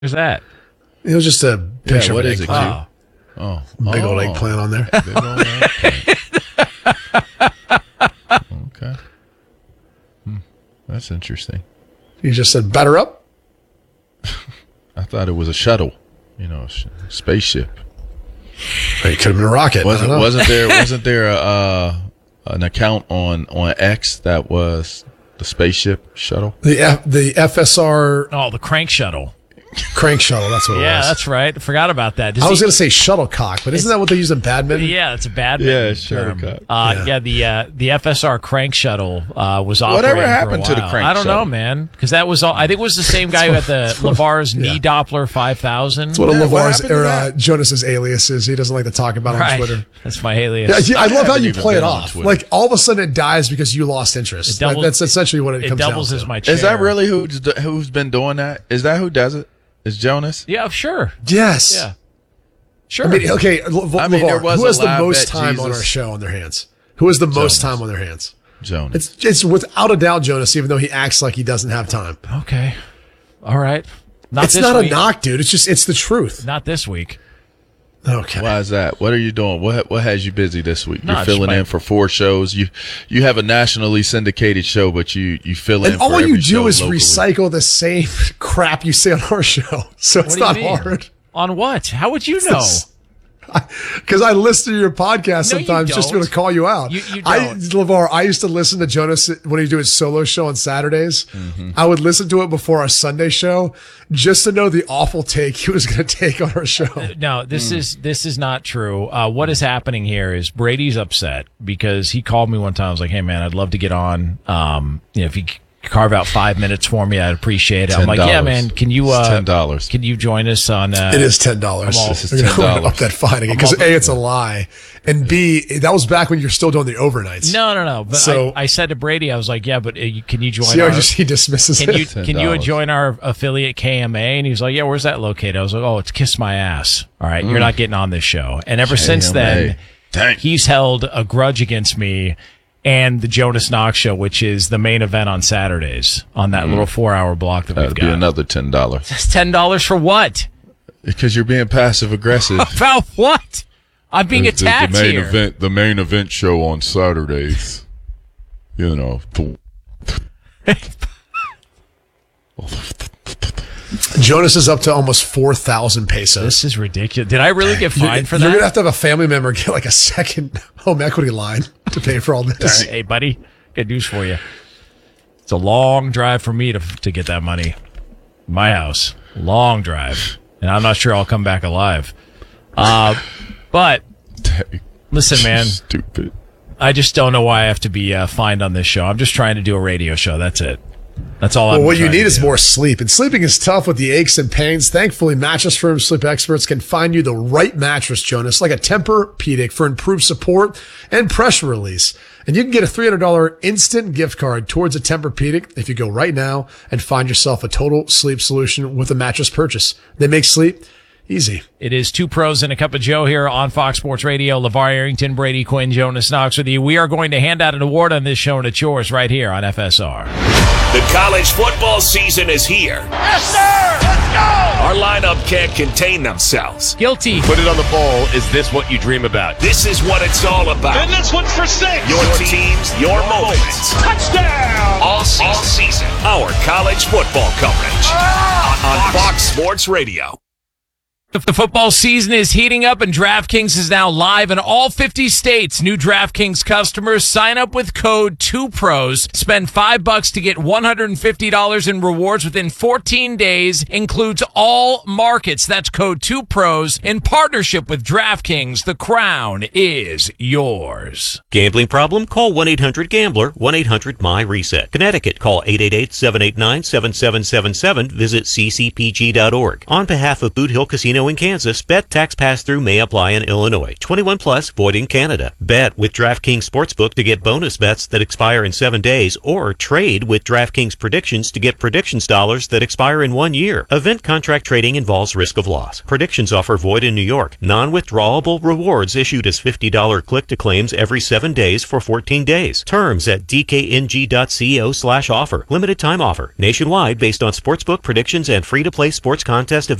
Where's that? It was just a picture what of an is it, eggplant. Big old eggplant on there. Big old eggplant. Okay. That's interesting. You just said, batter up? I thought it was a shuttle, spaceship. It could have been a rocket. Wasn't there an account on X that was the spaceship shuttle? The FSR. Oh, the crank shuttle. Crank shuttle, that's what it was. Yeah, that's right. I forgot about that. I was going to say shuttlecock, but isn't that what they use in badminton? Yeah, it's a badminton term. The FSR crank shuttle was operating Whatever happened for a while. to the crank I don't shuttle? know, man, because that was all. I think it was the same guy who had the LeVar's knee Doppler 5000. That's one of LeVar's happened to that? Jonas's aliases. He doesn't like to talk about on Twitter. That's my alias. Yeah, I love how haven't you even play it been on off. Twitter. Like all of a sudden it dies because you lost interest. That's essentially what it comes down to. It doubles as my chair. Is that really who's been doing that? Is that who does it? Is Jonas? Yeah, sure. Yes. Yeah. Sure. I mean, okay, there LeVar, was who has a the live most bet time on Jesus- our show on their hands? Who has the most Jonas. time on their hands? Jonas. It's without a doubt Jonas, even though he acts like he doesn't have time. Okay. All right. It's this not week. a knock, dude. It's the truth. Not this week. Okay. Why is that? What are you doing? What has you busy this week? No, You're it's filling my- in for 4 shows. You have a nationally syndicated show, but you fill in And for all every you do show is locally. recycle the same crap you say on our show. So it's What not do you mean? hard. On what? How would you know? Because I listen to your podcast No, you sometimes just don't. to call you out. You don't. LeVar, I used to listen to Jonas when he do his solo show on Saturdays. Mm-hmm. I would listen to it before our Sunday show just to know the awful take he was going to take on our show. No, this is not true. What is happening here is Brady's upset because he called me one time. I was like, "Hey, man, I'd love to get on. If you carve out 5 minutes for me, I'd appreciate it." I'm like, "Yeah, man. Can you $10. Can you join us on?" It is $10. This is We're gonna $10. up that fine again because A, it's a lie, and B, that was back when you're still doing the overnights. No. But So- I said to Brady, I was like, "Yeah, but can you join? See how our, he dismisses Can you it? can you $10. join our affiliate KMA?" And he was like, "Yeah, where's that located?" I was like, "Oh, it's Kiss My Ass. All right, you're not getting on this show." And ever since then, Dang. he's held a grudge against me and the Jonas Knox show, which is the main event on Saturdays on that little 4-hour block that we've That'd be got. another $10 That's $10 for what? because you're being passive aggressive. About what? I'm being attacked here. The main event show on Saturdays. Jonas is up to almost 4,000 pesos. This is ridiculous. Did I really get fined for that? You're gonna have a family member get like a second home equity line to pay for all this. Hey, buddy, good news for you. It's a long drive for me to get that money. My house, long drive, and I'm not sure I'll come back alive. But listen, man, Stupid. I just don't know why I have to be fined on this show. I'm just trying to do a radio show. That's it. That's all. Well, what you need is more sleep. And sleeping is tough with the aches and pains. Thankfully, Mattress Firm sleep experts can find you the right mattress, Jonas, like a Tempur-Pedic for improved support and pressure release. And you can get a $300 instant gift card towards a Tempur-Pedic if you go right now and find yourself a total sleep solution with a mattress purchase. They make sleep easy. It is 2 pros and a cup of Joe here on Fox Sports Radio. LeVar Arrington, Brady Quinn, Jonas Knox with you. We are going to hand out an award on this show, and it's yours right here on FSR. The college football season is here. Yes, sir! Let's go! Our lineup can't contain themselves. Guilty. Put it on the ball. Is this what you dream about? This is what it's all about. And this one's for 6. Your teams, your moments. Touchdown! All season. Our college football coverage on Fox Sports Radio. The football season is heating up, and DraftKings is now live in all 50 states. New DraftKings customers sign up with code 2pros. Spend $5 to get $150 in rewards within 14 days. Includes all markets. That's code 2pros in partnership with DraftKings. The crown is yours. Gambling problem? Call 1-800-GAMBLER, 1-800-MY-RESET. Connecticut, call 888-789-7777. Visit ccpg.org. On behalf of Boot Hill Casino Reno in Kansas. Bet tax pass-through may apply in Illinois. 21 plus, void in Canada. Bet with DraftKings Sportsbook to get bonus bets that expire in 7 days, or trade with DraftKings Predictions to get predictions dollars that expire in 1 year. Event contract trading involves risk of loss. Predictions offer void in New York. Non-withdrawable rewards issued as $50 click-to-claims every 7 days for 14 days. Terms at dkng.co/offer. Limited time offer. Nationwide based on sportsbook predictions and free-to-play sports contest events.